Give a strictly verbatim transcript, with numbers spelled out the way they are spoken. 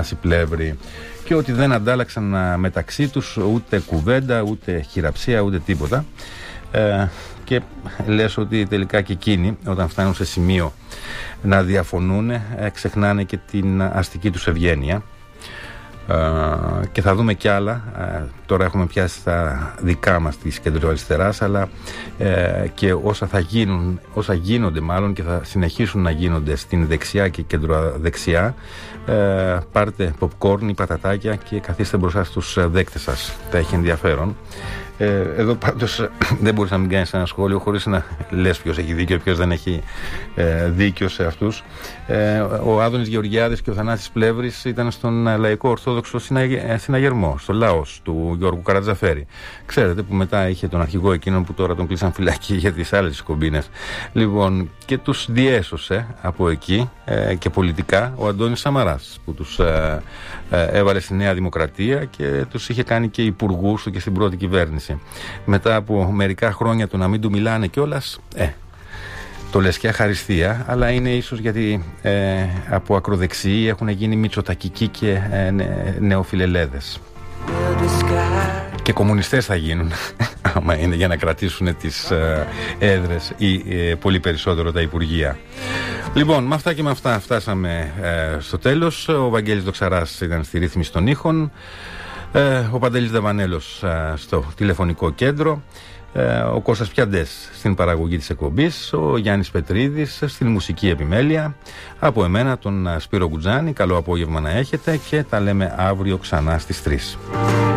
Θανάση Πλεύρη, και ότι δεν αντάλλαξαν μεταξύ τους ούτε κουβέντα, ούτε χειραψία, ούτε τίποτα. Ε, και λες ότι τελικά και εκείνοι, όταν φτάνουν σε σημείο να διαφωνούν, ε, ξεχνάνε και την αστική τους ευγένεια. Ε, και θα δούμε κι άλλα. Ε, τώρα έχουμε πιάσει τα δικά μας της κεντροαριστεράς, αλλά ε, και όσα θα γίνουν, όσα γίνονται μάλλον και θα συνεχίσουν να γίνονται στην δεξιά και κεντροδεξιά. Ε, πάρτε popcorn ή πατατάκια και καθίστε μπροστά στους δέκτες σας. Θα έχει ενδιαφέρον. Ε, εδώ πάντως δεν μπορείς να μην κάνεις ένα σχόλιο χωρίς να λες ποιος έχει δίκιο και ποιος δεν έχει ε, δίκιο σε αυτούς. Ε, ο Άδωνης Γεωργιάδης και ο Θανάσης Πλεύρης ήταν στον Λαϊκό Ορθόδοξο Συναγερμό, στο Λάος του Γιώργου Καρατζαφέρη. Ξέρετε, που μετά είχε τον αρχηγό εκείνον που τώρα τον κλείσαν φυλακή για τις άλλες κομπίνες. Λοιπόν, και τους διέσωσε από εκεί ε, και πολιτικά ο Αντώνης Σαμαράς, που τους ε, ε, έβαλε στη Νέα Δημοκρατία και τους είχε κάνει και υπουργούς του και στην πρώτη κυβέρνηση. Μετά από μερικά χρόνια του να μην του μιλάνε κιόλας, ε, το λες και αχαριστία, αλλά είναι ίσως γιατί ε, από ακροδεξιοί έχουν γίνει μητσοτακικοί και ε, νε, νεοφιλελέδες. Και κομμουνιστές θα γίνουν, άμα είναι για να κρατήσουν τις ε, έδρες ή ε, πολύ περισσότερο τα υπουργεία. Λοιπόν, με αυτά και με αυτά φτάσαμε ε, στο τέλος. Ο Βαγγέλης Δοξαράς ήταν στη ρύθμιση των ήχων. Ε, ο Παντελής Δαβανέλος ε, στο τηλεφωνικό κέντρο, ε, ο Κώστας Πιαντές στην παραγωγή της εκπομπής, ο Γιάννης Πετρίδης στην μουσική επιμέλεια. Από εμένα τον Σπύρο Γκουτζάνη, καλό απόγευμα να έχετε και τα λέμε αύριο ξανά στις τρεις.